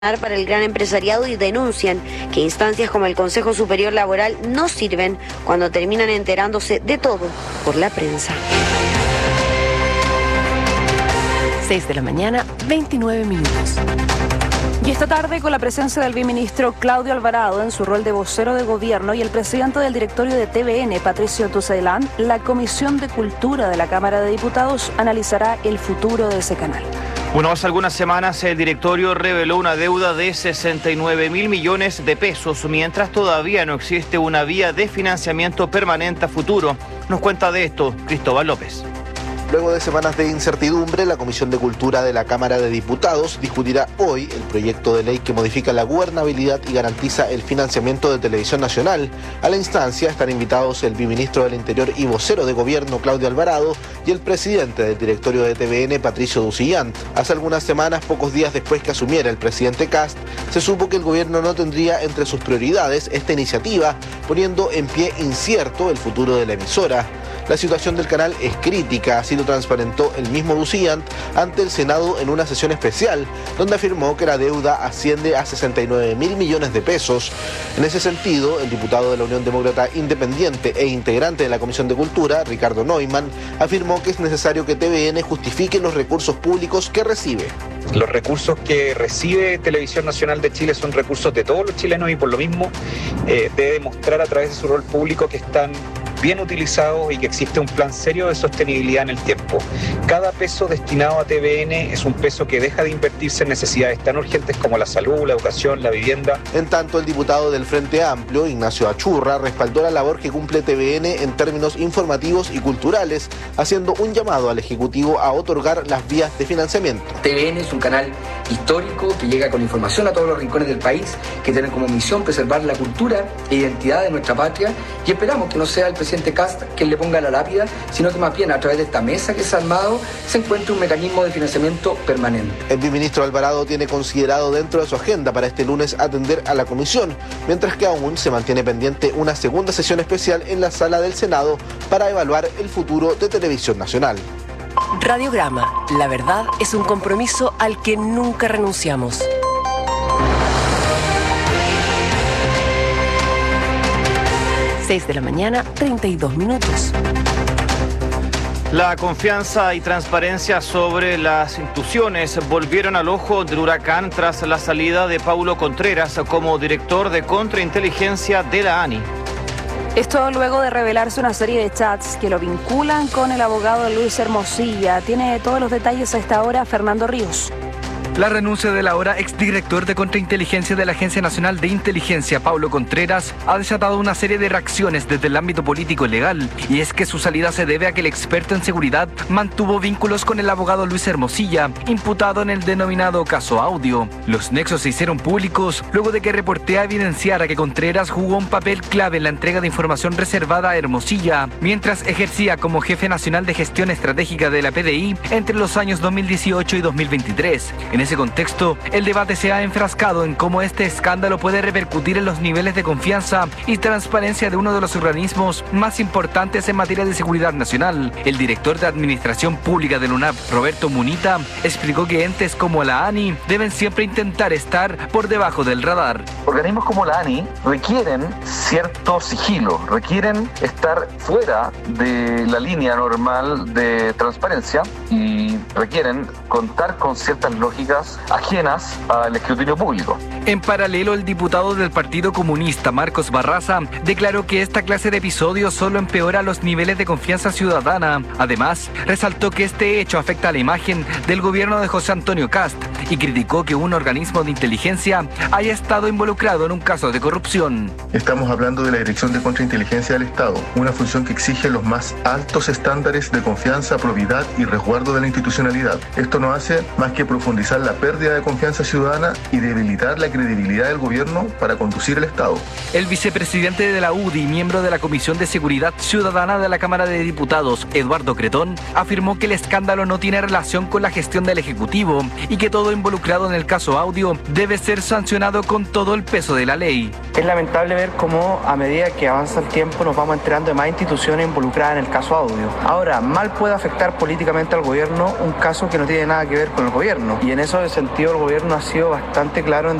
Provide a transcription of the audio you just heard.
para el gran empresariado y denuncian que instancias como el Consejo Superior Laboral no sirven cuando terminan enterándose de todo por la prensa. 6 de la mañana, 29 minutos. Y esta tarde, con la presencia del viceministro Claudio Alvarado en su rol de vocero de gobierno y el presidente del directorio de TVN, Patricio Tucedellán, la Comisión de Cultura de la Cámara de Diputados analizará el futuro de ese canal. Bueno, hace algunas semanas el directorio reveló una deuda de 69.000 millones de pesos, mientras todavía no existe una vía de financiamiento permanente a futuro. Nos cuenta de esto Cristóbal López. Luego de semanas de incertidumbre, la Comisión de Cultura de la Cámara de Diputados discutirá hoy el proyecto de ley que modifica la gobernabilidad y garantiza el financiamiento de Televisión Nacional. A la instancia están invitados el viceministro del Interior y vocero de Gobierno, Claudio Alvarado, y el presidente del directorio de TVN, Patricio Tucedellán. Hace algunas semanas, pocos días después que asumiera el presidente Kast, se supo que el gobierno no tendría entre sus prioridades esta iniciativa, poniendo en pie incierto el futuro de la emisora. La situación del canal es crítica, así lo transparentó el mismo Tucedellán ante el Senado en una sesión especial, donde afirmó que la deuda asciende a 69.000 millones de pesos. En ese sentido, el diputado de la Unión Demócrata Independiente e integrante de la Comisión de Cultura, Ricardo Neumann, afirmó que es necesario que TVN justifique los recursos públicos que recibe. Los recursos que recibe Televisión Nacional de Chile son recursos de todos los chilenos y por lo mismo debe demostrar a través de su rol público que están bien utilizados y que existe un plan serio de sostenibilidad en el tiempo. Cada peso destinado a TVN es un peso que deja de invertirse en necesidades tan urgentes como la salud, la educación, la vivienda. En tanto, el diputado del Frente Amplio, Ignacio Achurra, respaldó la labor que cumple TVN en términos informativos y culturales, haciendo un llamado al Ejecutivo a otorgar las vías de financiamiento. TVN es un canal histórico que llega con información a todos los rincones del país, que tiene como misión preservar la cultura e identidad de nuestra patria, y esperamos que no sea el presidente Kast quien le ponga la lápida, sino que más bien a través de esta mesa que se ha armado se encuentre un mecanismo de financiamiento permanente. El viceministro Alvarado tiene considerado dentro de su agenda para este lunes atender a la comisión, mientras que aún se mantiene pendiente una segunda sesión especial en la sala del Senado para evaluar el futuro de Televisión Nacional. Radiograma, la verdad es un compromiso al que nunca renunciamos. De la mañana, 32 minutos. La confianza y transparencia sobre las instituciones volvieron al ojo del huracán tras la salida de Paulo Contreras como director de contrainteligencia de la ANI. Esto luego de revelarse una serie de chats que lo vinculan con el abogado Luis Hermosilla. Tiene todos los detalles a esta hora Fernando Ríos. La renuncia del ahora exdirector de contrainteligencia de la Agencia Nacional de Inteligencia, Paulo Contreras, ha desatado una serie de reacciones desde el ámbito político y legal, y es que su salida se debe a que el experto en seguridad mantuvo vínculos con el abogado Luis Hermosilla, imputado en el denominado caso Audio. Los nexos se hicieron públicos luego de que Reportea evidenciara que Contreras jugó un papel clave en la entrega de información reservada a Hermosilla, mientras ejercía como jefe nacional de gestión estratégica de la PDI entre los años 2018 y 2023. En ese contexto, el debate se ha enfrascado en cómo este escándalo puede repercutir en los niveles de confianza y transparencia de uno de los organismos más importantes en materia de seguridad nacional. El director de Administración Pública del UNAP, Roberto Munita, explicó que entes como la ANI deben siempre intentar estar por debajo del radar. Organismos como la ANI requieren cierto sigilo, requieren estar fuera de la línea normal de transparencia y requieren contar con ciertas lógicas ajenas al escrutinio público. En paralelo, el diputado del Partido Comunista, Marcos Barraza, declaró que esta clase de episodios solo empeora los niveles de confianza ciudadana. Además, resaltó que este hecho afecta a la imagen del gobierno de José Antonio Kast y criticó que un organismo de inteligencia haya estado involucrado en un caso de corrupción. Estamos hablando de la Dirección de Contrainteligencia del Estado, una función que exige los más altos estándares de confianza, probidad y resguardo de la institucionalidad. Esto no hace más que profundizar la pérdida de confianza ciudadana y debilitar la credibilidad del gobierno para conducir el Estado. El vicepresidente de la UDI, miembro de la Comisión de Seguridad Ciudadana de la Cámara de Diputados, Eduardo Cretón, afirmó que el escándalo no tiene relación con la gestión del Ejecutivo y que todo involucrado en el caso Audio debe ser sancionado con todo el peso de la ley. Es lamentable ver cómo a medida que avanza el tiempo nos vamos enterando de más instituciones involucradas en el caso Audio. Ahora, mal puede afectar políticamente al gobierno un caso que no tiene nada que ver con el gobierno. Y en ese sentido el gobierno ha sido bastante claro en